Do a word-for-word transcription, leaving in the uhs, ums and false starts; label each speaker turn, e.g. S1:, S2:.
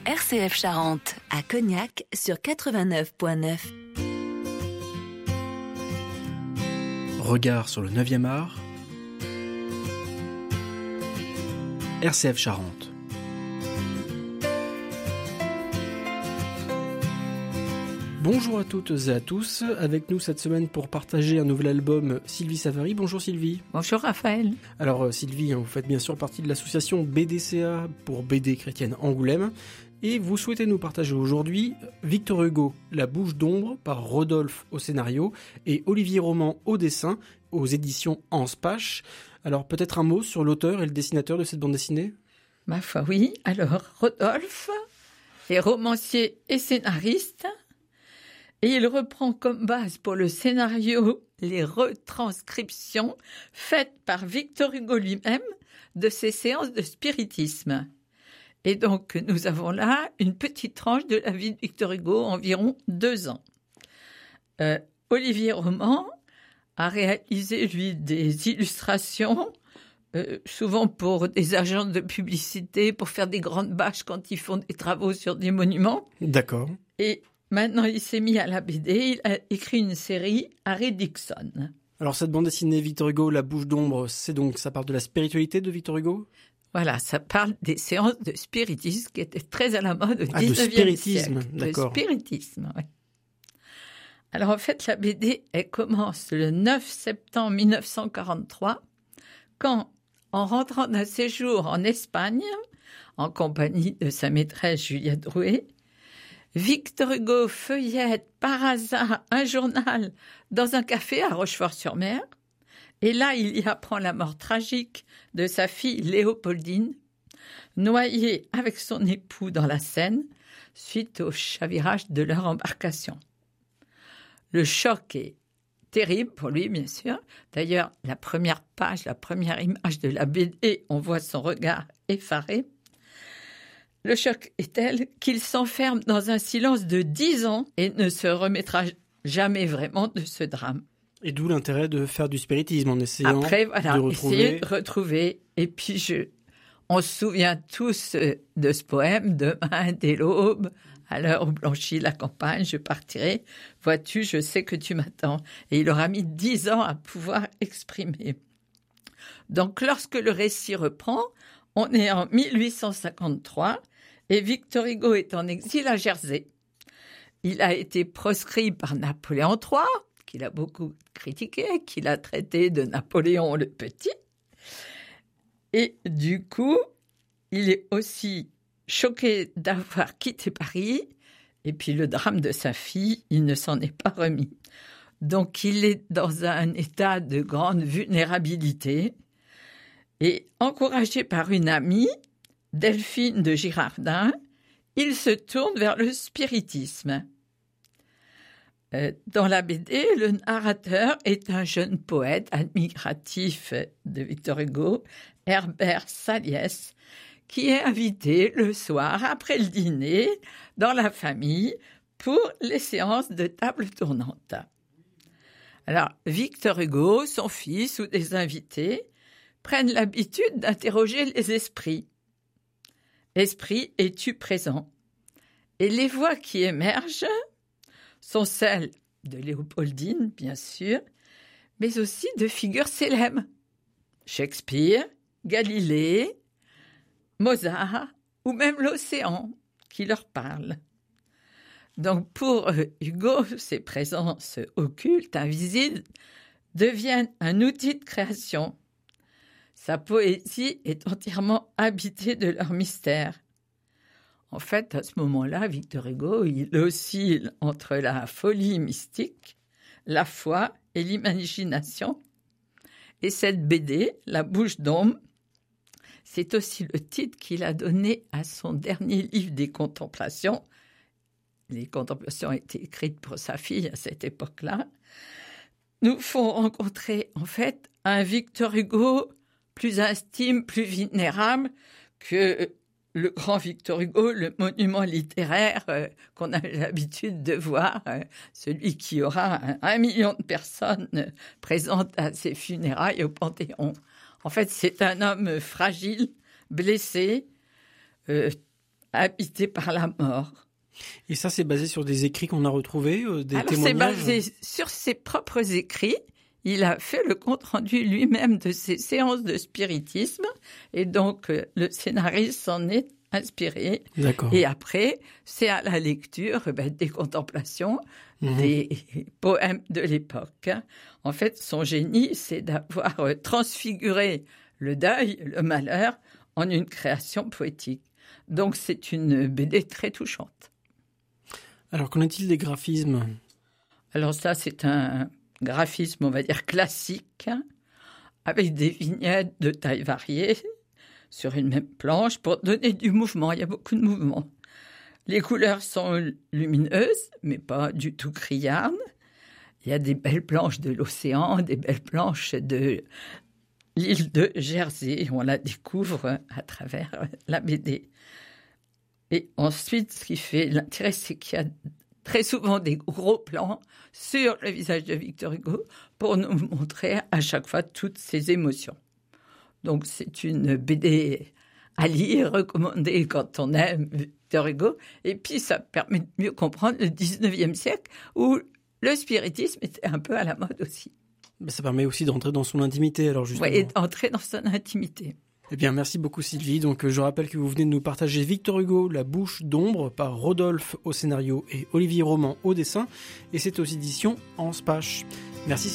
S1: R C F Charente, à Cognac, sur quatre-vingt-neuf virgule neuf.
S2: Regard sur le neuvième art. R C F Charente. Bonjour à toutes et à tous, avec nous cette semaine pour partager un nouvel album, Sylvie Savary. Bonjour Sylvie.
S3: Bonjour Raphaël.
S2: Alors Sylvie, vous faites bien sûr partie de l'association B D C A pour B D chrétienne Angoulême, et vous souhaitez nous partager aujourd'hui Victor Hugo, La bouche d'ombre par Rodolphe au scénario et Olivier Roman au dessin aux éditions Anspach. Alors peut-être un mot sur l'auteur et le dessinateur de cette bande dessinée ?
S3: Ma foi oui, alors Rodolphe est romancier et scénariste. Et il reprend comme base pour le scénario les retranscriptions faites par Victor Hugo lui-même de ses séances de spiritisme. Et donc, nous avons là une petite tranche de la vie de Victor Hugo, environ deux ans. Euh, Olivier Roman a réalisé, lui, des illustrations, euh, souvent pour des agences de publicité, pour faire des grandes bâches quand ils font des travaux sur des monuments.
S2: D'accord.
S3: Et maintenant, il s'est mis à la B D, il a écrit une série, Harry Dixon.
S2: Alors cette bande dessinée Victor Hugo, La bouche d'ombre, c'est donc, ça parle de la spiritualité de Victor Hugo ?
S3: Voilà, ça parle des séances de spiritisme qui étaient très à la mode au
S2: ah,
S3: dix-neuvième siècle.
S2: Ah, de spiritisme, d'accord.
S3: De spiritisme, oui. Alors en fait, la B D, elle commence le neuf septembre mille neuf cent quarante-trois, quand, en rentrant d'un séjour en Espagne, en compagnie de sa maîtresse Juliette Drouet, Victor Hugo feuillette par hasard un journal dans un café à Rochefort-sur-Mer. Et là, il y apprend la mort tragique de sa fille Léopoldine, noyée avec son époux dans la Seine suite au chavirage de leur embarcation. Le choc est terrible pour lui, bien sûr. D'ailleurs, la première page, la première image de la B D, on voit son regard effaré. Le choc est tel qu'il s'enferme dans un silence de dix ans et ne se remettra jamais vraiment de ce drame.
S2: Et d'où l'intérêt de faire du spiritisme en essayant
S3: Après, voilà,
S2: de retrouver...
S3: essayer de retrouver. Et puis, je, on se souvient tous de ce poème, demain, dès l'aube, à l'heure où blanchit la campagne, je partirai. Vois-tu, je sais que tu m'attends. Et il aura mis dix ans à pouvoir exprimer. Donc, lorsque le récit reprend, on est en mille huit cent cinquante-trois et Victor Hugo est en exil à Jersey. Il a été proscrit par Napoléon trois, qu'il a beaucoup critiqué, qu'il a traité de Napoléon le Petit. Et du coup, il est aussi choqué d'avoir quitté Paris. Et puis le drame de sa fille, il ne s'en est pas remis. Donc il est dans un état de grande vulnérabilité. Et encouragé par une amie, Delphine de Girardin, il se tourne vers le spiritisme. Dans la B D, le narrateur est un jeune poète admiratif de Victor Hugo, Herbert Saliès, qui est invité le soir après le dîner dans la famille pour les séances de table tournante. Alors, Victor Hugo, son fils ou des invités prennent l'habitude d'interroger les esprits. Esprit, es-tu présent ? Et les voix qui émergent sont celles de Léopoldine, bien sûr, mais aussi de figures célèbres. Shakespeare, Galilée, Mozart ou même l'océan qui leur parle. Donc pour Hugo, ces présences occultes, invisibles, deviennent un outil de création. Sa poésie est entièrement habitée de leur mystère. En fait, à ce moment-là, Victor Hugo, il oscille entre la folie mystique, la foi et l'imagination. Et cette B D, La bouche d'ombre, c'est aussi le titre qu'il a donné à son dernier livre des Contemplations. Les Contemplations ont été écrites pour sa fille à cette époque-là. Nous font rencontrer, en fait, un Victor Hugo plus intime, plus vulnérable que le grand Victor Hugo, le monument littéraire euh, qu'on a l'habitude de voir, euh, celui qui aura un, un million de personnes euh, présentes à ses funérailles au Panthéon. En fait, c'est un homme fragile, blessé, euh, habité par la mort.
S2: Et ça, c'est basé sur des écrits qu'on a retrouvés, euh, des
S3: Alors,
S2: témoignages?
S3: c'est basé sur ses propres écrits. Il a fait le compte-rendu lui-même de ses séances de spiritisme. Et donc, euh, le scénariste s'en est inspiré.
S2: D'accord.
S3: Et après, c'est à la lecture eh ben, des contemplations, mmh. des poèmes de l'époque. En fait, son génie, c'est d'avoir transfiguré le deuil, le malheur, en une création poétique. Donc, c'est une B D très touchante.
S2: Alors, qu'en est-il des graphismes?
S3: Alors ça, c'est un graphisme, on va dire, classique, avec des vignettes de taille variée, sur une même planche, pour donner du mouvement. Il y a beaucoup de mouvement. Les couleurs sont lumineuses, mais pas du tout criardes. Il y a des belles planches de l'océan, des belles planches de l'île de Jersey. On la découvre à travers la B D. Et ensuite, ce qui fait l'intérêt, c'est qu'il y a très souvent des gros plans sur le visage de Victor Hugo pour nous montrer à chaque fois toutes ses émotions. Donc, c'est une B D à lire, recommandée quand on aime Victor Hugo. Et puis, ça permet de mieux comprendre le dix-neuvième siècle où le spiritisme était un peu à la mode aussi.
S2: Ça permet aussi d'entrer dans son intimité, alors justement.
S3: Oui, et d'entrer dans son intimité.
S2: Eh bien, merci beaucoup Sylvie. Donc, je rappelle que vous venez de nous partager Victor Hugo, La bouche d'ombre, par Rodolphe au scénario et Olivier Roman au dessin. Et c'est aux éditions Anspach. Merci.